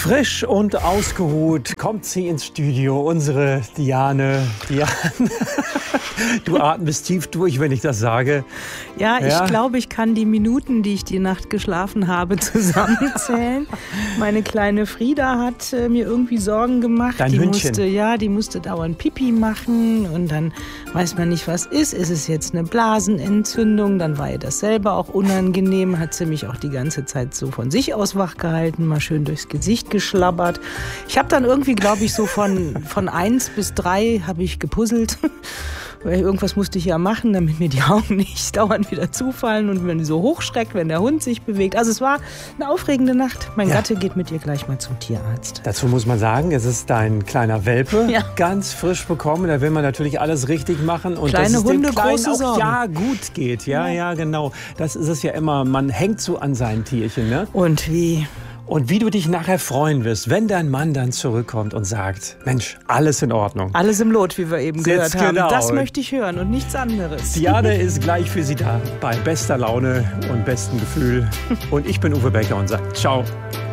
Frisch und ausgeruht kommt sie ins Studio, unsere Diane. Du atmest tief durch, wenn ich das sage. Ja, ich glaube, ich kann die Minuten, die ich die Nacht geschlafen habe, zusammenzählen. Meine kleine Frieda hat mir irgendwie Sorgen gemacht. Dein Hündchen? Die musste dauernd Pipi machen und dann weiß man nicht, was ist. Ist es jetzt eine Blasenentzündung? Dann war ihr das selber auch unangenehm. Hat sie mich auch die ganze Zeit so von sich aus wach gehalten, mal schön durchs Gesicht geschlabbert. Ich habe dann irgendwie, glaube ich, so von 1 bis 3 habe ich gepuzzelt. Weil irgendwas musste ich ja machen, damit mir die Augen nicht dauernd wieder zufallen und wenn die so hochschreckt, wenn der Hund sich bewegt. Also es war eine aufregende Nacht. Mein Gatte geht mit ihr gleich mal zum Tierarzt. Dazu muss man sagen, es ist dein kleiner Welpe, ganz frisch bekommen. Da will man natürlich alles richtig machen. Und kleine dass es Hunde, dem Kleinen große Sorgen. auch gut geht. Ja, genau. Das ist es ja immer. Man hängt so an seinen Tierchen, ne? Und wie? Und wie du dich nachher freuen wirst, wenn dein Mann dann zurückkommt und sagt, Mensch, alles in Ordnung. Alles im Lot, wie wir eben gehört haben. Genau. Das möchte ich hören und nichts anderes. Diane ist gleich für Sie da, bei bester Laune und bestem Gefühl. Und ich bin Uwe Becker und sage ciao.